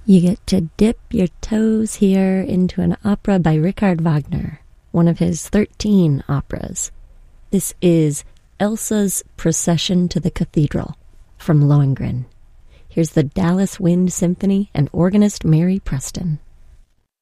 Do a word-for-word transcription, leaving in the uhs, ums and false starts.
You get to dip your toes here into an opera by Richard Wagner, one of his thirteen operas. This is Elsa's Procession to the Cathedral from Lohengrin. Here's the Dallas Wind Symphony and organist Mary Preston.